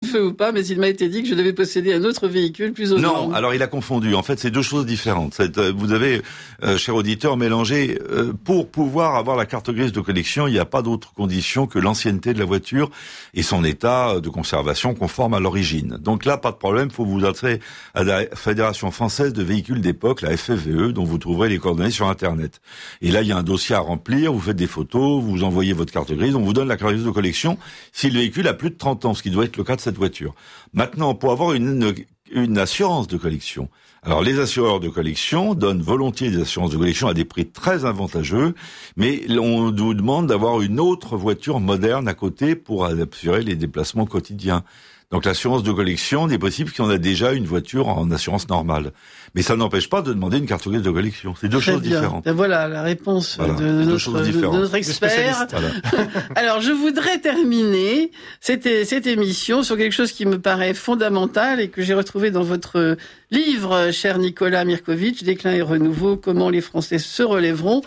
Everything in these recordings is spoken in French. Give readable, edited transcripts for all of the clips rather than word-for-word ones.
feu ou pas, mais il m'a été dit que je devais posséder un autre véhicule plus aux normes. Non, alors il a confondu. En fait, c'est deux choses différentes. Vous avez, cher auditeur, mélangé. Pour pouvoir avoir la carte grise de collection, il n'y a pas d'autre condition que l'ancienneté de la voiture et son état de conservation conforme à l'origine. Donc là, pas de problème, il faut vous adresser à la Fédération française de véhicules d'époque, la FFVE, dont vous trouverez les coordonnées sur Internet. Et là, il y a un dossier à remplir, vous faites des photos, vous envoyez votre carte grise, on vous donne la carte grise de collection si le véhicule a plus de 30 ans, ce qui doit être le cas de cette voiture. Maintenant, pour avoir une assurance de collection, alors les assureurs de collection donnent volontiers des assurances de collection à des prix très avantageux, mais on nous demande d'avoir une autre voiture moderne à côté pour assurer les déplacements quotidiens. Donc l'assurance de collection n'est possible qu'on a déjà une voiture en assurance normale. Mais ça n'empêche pas de demander une carte grise de collection. C'est deux choses différentes. Ben voilà la réponse de notre expert. Voilà. Alors je voudrais terminer cette émission sur quelque chose qui me paraît fondamental et que j'ai retrouvé dans votre livre, cher Nicolas Mirkovitch, Déclin et renouveau, comment les Français se relèveront.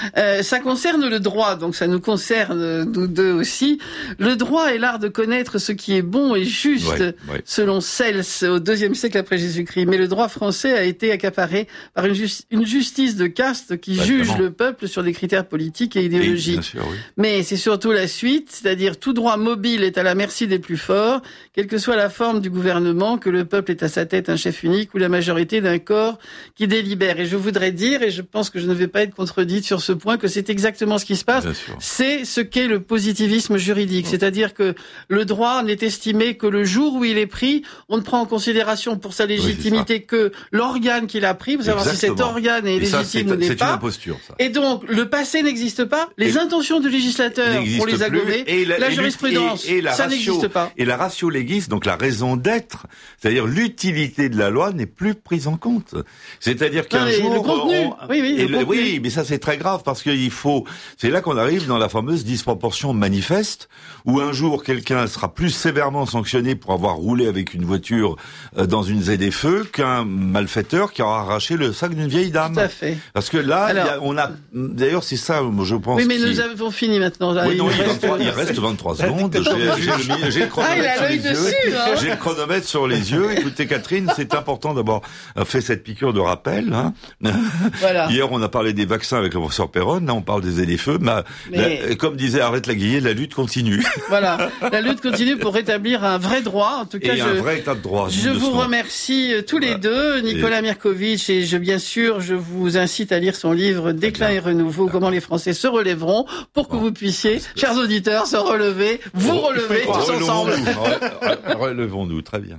Ça concerne le droit, donc ça nous concerne nous deux aussi. Le droit est l'art de connaître ce qui est bon et juste, selon Cels, au IIe siècle après Jésus-Christ. Mais le droit français a été accaparé par une justice de caste qui juge le peuple sur des critères politiques et idéologiques. Bien sûr, oui. Mais c'est surtout la suite, c'est-à-dire tout droit mobile est à la merci des plus forts, quelle que soit la forme du gouvernement, que le peuple est à sa tête un chef unique ou la majorité d'un corps qui délibère. Et je voudrais dire, et je pense que je ne vais pas être contredite sur ce point, que c'est exactement ce qui se passe. C'est ce qu'est le positivisme juridique. C'est-à-dire que le droit n'est estimé que le jour où il est pris, on ne prend en considération pour sa légitimité que l'organe qu'il a pris, pour savoir si cet organe est légitime ou n'est pas. C'est une imposture, ça. Et donc, le passé n'existe pas, les intentions du législateur pour les agommer, la jurisprudence, ça n'existe pas. Et la ratio legis, donc la raison d'être, c'est-à-dire l'utilité de la loi n'est plus prise en compte. C'est-à-dire qu'un jour... Le contenu, oui, mais ça c'est très grave parce qu'il faut... C'est là qu'on arrive dans la fameuse disproportion manifeste où un jour quelqu'un sera plus sévèrement sanctionné pour avoir roulé avec une voiture dans une ZFE qu'un malfaiteur qui aura arraché le sac d'une vieille dame. Tout à fait. Parce que là, on a... D'ailleurs, c'est ça, je pense... Oui, mais nous avons fini maintenant. Là, oui, il reste 23 secondes. J'ai le chronomètre sur les yeux. J'ai le chronomètre sur les yeux. Écoutez, Catherine, c'est important d'avoir fait cette piqûre de rappel. Hein. Voilà. Hier, on a parlé des vaccins avec le professeur Perron. Là, on parle des ZFE. Comme disait Arlette Laguillet, la lutte continue. Voilà, la lutte continue pour rétablir un vrai droit. En tout cas, un vrai état de droit. Je vous remercie tous les deux, Nicolas Mirkovitch, et bien sûr, je vous incite à lire son livre Déclin et renouveau, comment les Français se relèveront, pour que vous puissiez, chers auditeurs, se relever, vous relever tous ensemble. Relevons-nous, très bien.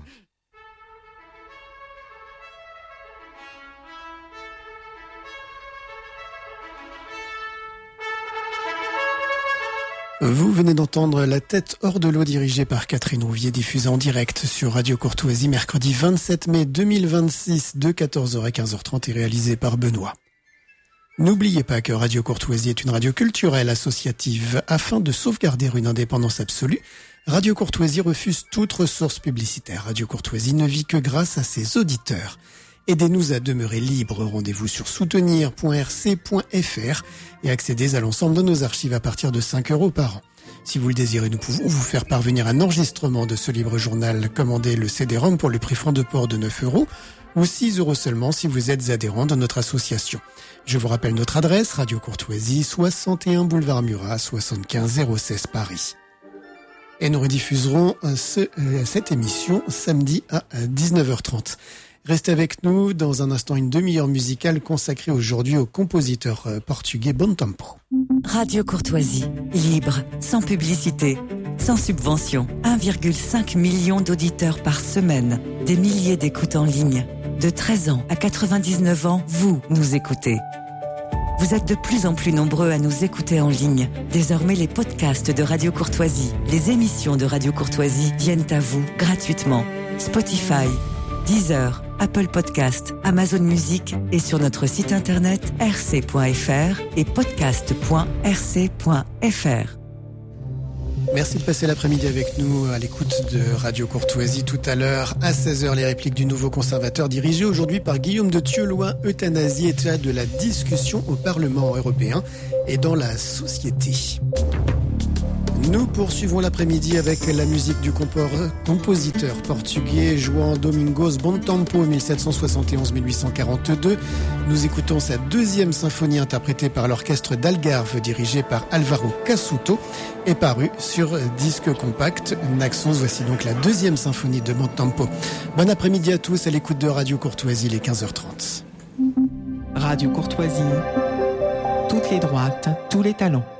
Vous venez d'entendre La tête hors de l'eau dirigée par Catherine Rouvier, diffusée en direct sur Radio Courtoisie mercredi 27 mai 2026 de 14h à 15h30 et réalisée par Benoît. N'oubliez pas que Radio Courtoisie est une radio culturelle associative. Afin de sauvegarder une indépendance absolue, Radio Courtoisie refuse toute ressource publicitaire. Radio Courtoisie ne vit que grâce à ses auditeurs. Aidez-nous à demeurer libres. Rendez-vous sur soutenir.rc.fr et accédez à l'ensemble de nos archives à partir de 5 € par an. Si vous le désirez, nous pouvons vous faire parvenir un enregistrement de ce libre journal. Commandez le CD-ROM pour le prix franc de port de 9 € ou 6 € seulement si vous êtes adhérent de notre association. Je vous rappelle notre adresse, Radio Courtoisie, 61 boulevard Murat, 75 016 Paris. Et nous rediffuserons cette émission samedi à 19h30. Restez avec nous dans un instant, une demi-heure musicale consacrée aujourd'hui au compositeur portugais Bontempo. Radio Courtoisie, libre, sans publicité, sans subvention. 1,5 million d'auditeurs par semaine, des milliers d'écoutes en ligne. De 13 ans à 99 ans, vous nous écoutez. Vous êtes de plus en plus nombreux à nous écouter en ligne. Désormais, les podcasts de Radio Courtoisie, les émissions de Radio Courtoisie viennent à vous gratuitement. Spotify, Deezer, Apple Podcast, Amazon Music et sur notre site internet rc.fr et podcast.rc.fr. Merci de passer l'après-midi avec nous à l'écoute de Radio Courtoisie. Tout à l'heure, à 16h, les répliques du nouveau conservateur dirigé aujourd'hui par Guillaume de Thieulois. Euthanasie, état de la discussion au Parlement européen et dans la société. Nous poursuivons l'après-midi avec la musique du compositeur portugais João Domingos Bontempo 1771-1842. Nous écoutons sa deuxième symphonie interprétée par l'orchestre d'Algarve dirigé par Álvaro Cassuto et parue sur disque compact Naxos. Voici donc la deuxième symphonie de Bontempo. Bon après-midi à tous à l'écoute de Radio Courtoisie, les 15h30. Radio Courtoisie, toutes les droites, tous les talents.